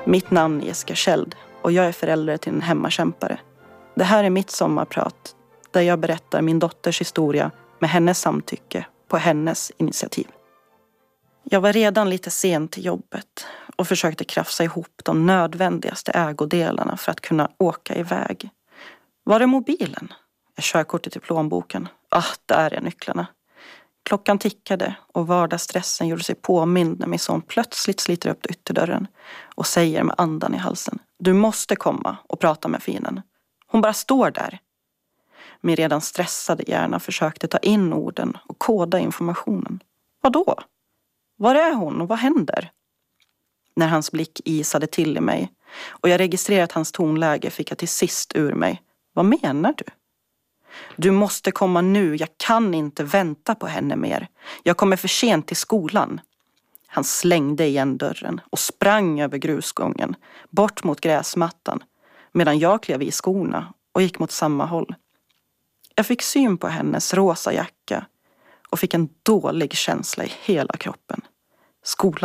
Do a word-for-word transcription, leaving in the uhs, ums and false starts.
Mitt namn är Jessica Kjeld och jag är förälder till en hemmakämpare. Det här är mitt sommarprat där jag berättar min dotters historia med hennes samtycke på hennes initiativ. Jag var redan lite sen till jobbet och försökte krafsa ihop de nödvändigaste ägodelarna för att kunna åka iväg. Var är mobilen? Jag körkortet i plånboken. Ah, där är nycklarna. Klockan tickade och vardagsstressen gjorde sig påmind när min son plötsligt sliter upp ytterdörren och säger med andan i halsen: du måste komma och prata med finen. Hon bara står där. Min redan stressade hjärna försökte ta in orden och koda informationen. Vadå? Var är hon och vad händer? När hans blick isade till i mig och jag registrerat hans tonläge fick jag till sist ur mig: vad menar du? Du måste komma nu, jag kan inte vänta på henne mer. Jag kommer för sent till skolan. Han slängde igen dörren och sprang över grusgången, bort mot gräsmattan, medan jag klev i skorna och gick mot samma håll. Jag fick syn på hennes rosa jacka och fick en dålig känsla i hela kroppen. Skolan